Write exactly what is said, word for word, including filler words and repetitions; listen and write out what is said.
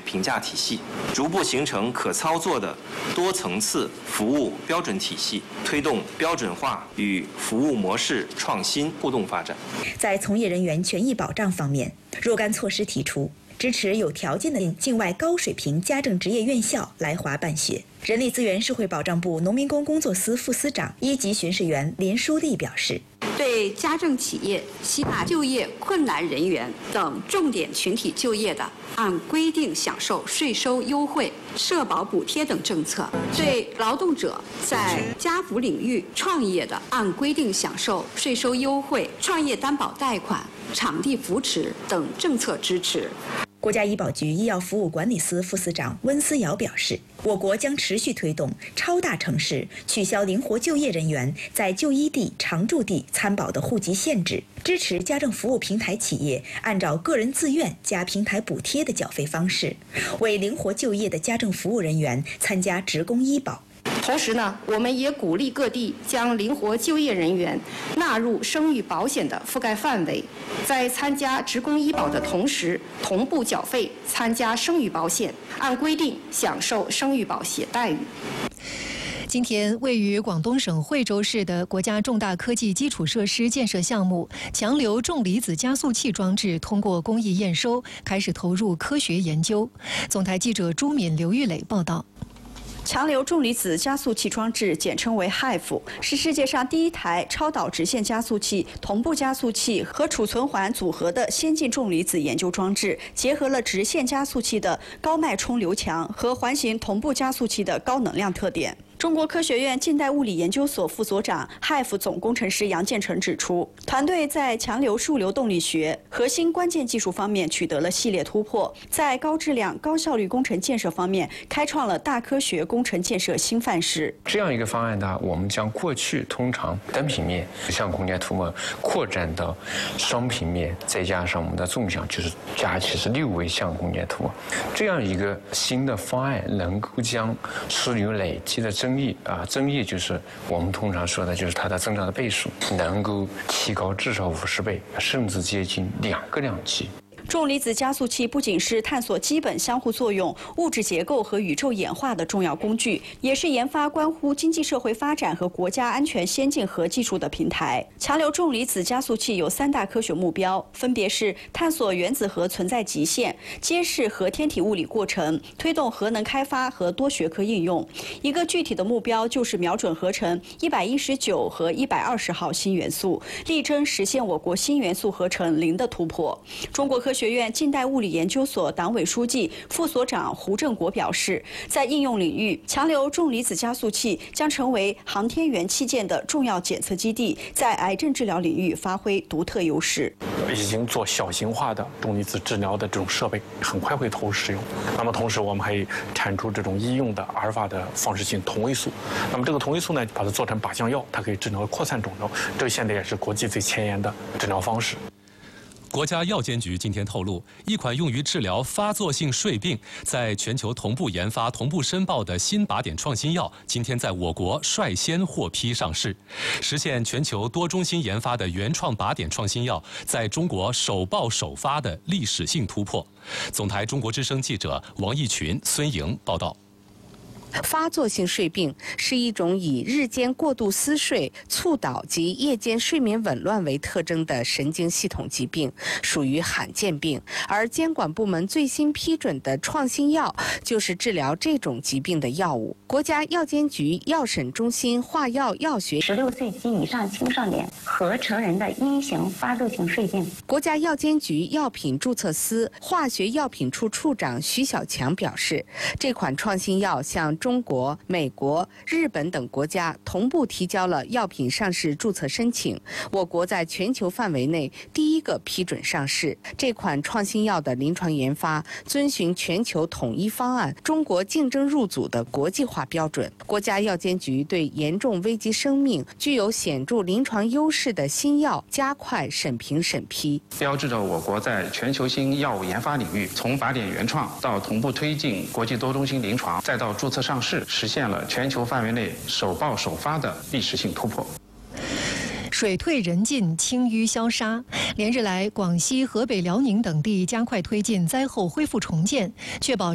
评价体系，逐步形成可操作的多层次服务标准体系，推动标准化与服务模式创新互动发展。 在从业人员权益保障方面，若干措施提出，支持有条件的境外高水平家政职业院校来华办学。人力资源社会保障部农民工工作司副司长、一级巡视员林书丽表示， 对家政企业吸纳就业困难人员等重点群体就业的，按规定享受税收优惠、社保补贴等政策；对劳动者在家扶领域创业的，按规定享受税收优惠、创业担保贷款、场地扶持等政策支持。 国家医保局医药服务管理司副司长温思瑶表示，我国将持续推动超大城市取消灵活就业人员在就医地、常住地参保的户籍限制，支持家政服务平台企业按照个人自愿加平台补贴的缴费方式，为灵活就业的家政服务人员参加职工医保。 同时呢，我们也鼓励各地将灵活就业人员纳入生育保险的覆盖范围，在参加职工医保的同时，同步缴费参加生育保险，按规定享受生育保险待遇。 今天，位于广东省惠州市的国家重大科技基础设施建设项目强流重离子加速器装置通过工艺验收，开始投入科学研究。总台记者朱敏、刘玉磊报道。 强流重离子加速器装置，简称为 H I F， 是世界上第一台超导直线加速器、同步加速器和储存环组合的先进重离子研究装置，结合了直线加速器的高脉冲流强和环形同步加速器的高能量特点。中国科学院近代物理研究所副所长、H I F 总工程师杨建成指出，团队在强流数流动力学核心关键技术方面取得了系列突破，在高质量、高效率工程建设方面开创了大科学工程建设新范式。 这样一个方案呢，我们将过去通常单平面向空间涂抹扩展到双平面，再加上我们的纵向，就是加起是六维向空间涂抹。这样一个新的方案，能够将枢纽累积的增益啊，增益就是我们通常说的，就是它的增长的倍数能够提高至少五十倍，甚至接近两个量级。 重离子加速器不仅是探索基本相互作用、物质结构和宇宙演化的重要工具，也是研发关乎经济社会发展和国家安全先进核技术的平台。强流重离子加速器有三大科学目标，分别是探索原子核存在极限、揭示核天体物理过程、推动核能开发和多学科应用。一个具体的目标就是瞄准合成一百一十九和一百二十号新元素，力争实现我国新元素合成零的突破。中国科学院近代物理研究所党委书记、副所长胡正国表示，在应用领域，强流重离子加速器将成为航天员器件的重要检测基地，在癌症治疗领域发挥独特优势。 已经做小型化的重离子治疗的这种设备，很快会投入使用。那么同时，我们还产出这种医用的阿尔法的放射性同位素。那么这个同位素呢，把它做成靶向药，它可以治疗扩散肿瘤。这现在也是国际最前沿的治疗方式。 国家药监局今天透露，一款用于治疗发作性睡病、在全球同步研发、同步申报的新靶点创新药，今天在我国率先获批上市，实现全球多中心研发的原创靶点创新药在中国首报首发的历史性突破。总台中国之声记者王义群、孙莹报道。 发作性睡病是一种以日间过度思睡、猝倒及夜间睡眠紊乱为特征的神经系统疾病，属于罕见病。而监管部门最新批准的创新药就是治疗这种疾病的药物。国家药监局药审中心化药药学十六岁及以上青少年和成人的一型发作性睡病。 国家药监局药品注册司化学药品处处长徐小强表示，这款创新药向中国、美国、日本等国家同步提交了药品上市注册申请，我国在全球范围内第一个批准上市。这款创新药的临床研发遵循全球统一方案、中国竞争入组的国际化标准。国家药监局对严重危及生命、具有显著临床优势的新药加快审评审批， 标志着我国在全球性药物研发领域，从靶点原创到同步推进国际多中心临床，再到注册上市，实现了全球范围内首报首发的历史性突破。 水退人进，清淤消杀。连日来，广西、河北、辽宁等地加快推进灾后恢复重建，确保